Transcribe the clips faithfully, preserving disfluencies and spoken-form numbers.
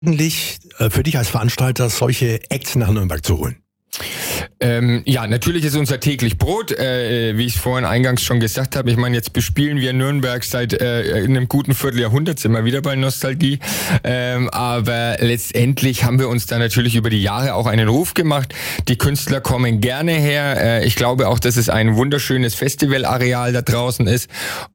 Eigentlich äh, für dich als Veranstalter, solche Acts nach Nürnberg zu holen? Ähm, ja, natürlich ist unser täglich Brot, äh, wie ich es vorhin eingangs schon gesagt habe. Ich meine, jetzt bespielen wir Nürnberg seit äh, einem guten Vierteljahrhundert, sind wir wieder bei Nostalgie. Ähm, aber letztendlich haben wir uns da natürlich über die Jahre auch einen Ruf gemacht. Die Künstler kommen gerne her. Äh, ich glaube auch, dass es ein wunderschönes Festivalareal da draußen ist.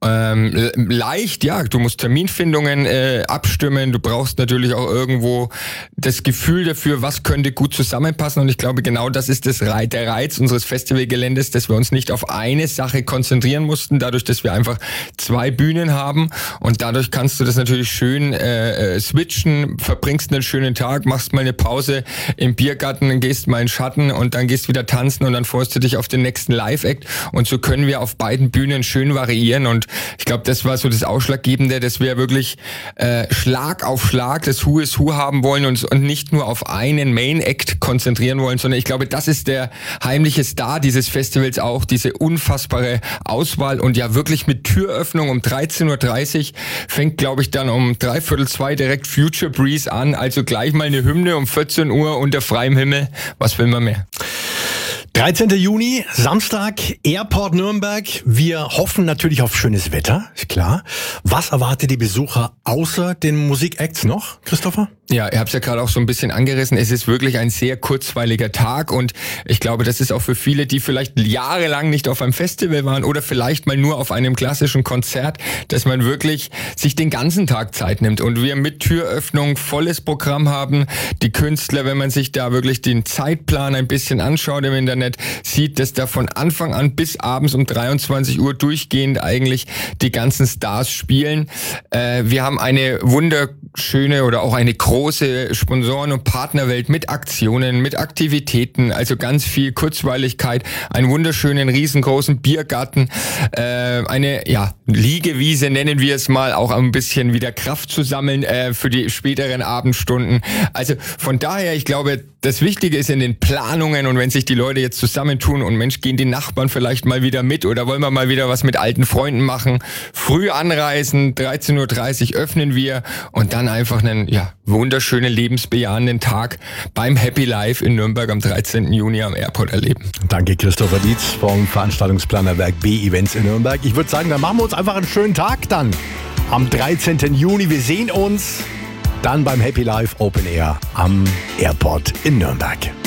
Ähm, leicht, ja, du musst Terminfindungen äh, abstimmen. Du brauchst natürlich auch irgendwo das Gefühl dafür, was könnte gut zusammenpassen. Und ich glaube, genau das ist das Reiz, der Reiz unseres Festivalgeländes, dass wir uns nicht auf eine Sache konzentrieren mussten, dadurch, dass wir einfach zwei Bühnen haben, und dadurch kannst du das natürlich schön äh, switchen, verbringst einen schönen Tag, machst mal eine Pause im Biergarten, gehst mal in den Schatten und dann gehst wieder tanzen und dann freust du dich auf den nächsten Live-Act, und so können wir auf beiden Bühnen schön variieren, und ich glaube, das war so das Ausschlaggebende, dass wir wirklich äh, Schlag auf Schlag das Who is Who haben wollen und, und nicht nur auf einen Main-Act konzentrieren wollen, sondern ich glaube, das ist der heimliche Star dieses Festivals auch, diese unfassbare Auswahl, und ja wirklich mit Türöffnung um dreizehn Uhr dreißig fängt, glaube ich, dann um dreiviertel zwei direkt Future Breeze an, also gleich mal eine Hymne um vierzehn Uhr unter freiem Himmel. Was will man mehr? dreizehnten Juni, Samstag, Airport Nürnberg. Wir hoffen natürlich auf schönes Wetter, ist klar. Was erwartet die Besucher außer den Musikacts noch, Christopher? Ja, ihr habt es ja gerade auch so ein bisschen angerissen. Es ist wirklich ein sehr kurzweiliger Tag, und ich glaube, das ist auch für viele, die vielleicht jahrelang nicht auf einem Festival waren oder vielleicht mal nur auf einem klassischen Konzert, dass man wirklich sich den ganzen Tag Zeit nimmt und wir mit Türöffnung volles Programm haben. Die Künstler, wenn man sich da wirklich den Zeitplan ein bisschen anschaut im Internet, sieht, dass da von Anfang an bis abends um dreiundzwanzig Uhr durchgehend eigentlich die ganzen Stars spielen. Äh, wir haben eine wunderschöne oder auch eine große Sponsoren- und Partnerwelt mit Aktionen, mit Aktivitäten, also ganz viel Kurzweiligkeit, einen wunderschönen, riesengroßen Biergarten, äh, eine ja Liegewiese nennen wir es mal, auch ein bisschen wieder Kraft zu sammeln äh, für die späteren Abendstunden. Also von daher, ich glaube, das Wichtige ist in den Planungen, und wenn sich die Leute jetzt zusammentun und Mensch, gehen die Nachbarn vielleicht mal wieder mit oder wollen wir mal wieder was mit alten Freunden machen, früh anreisen, dreizehn Uhr dreißig öffnen wir und dann einfach einen ja wunderschönen, lebensbejahenden Tag beim Happy Life in Nürnberg am dreizehnten Juni am Airport erleben. Danke, Christopher Dietz vom Veranstaltungsplanerwerk B Events in Nürnberg. Ich würde sagen, dann machen wir uns einfach einen schönen Tag dann am dreizehnten Juni. Wir sehen uns dann beim Happy Life Open Air am Airport in Nürnberg.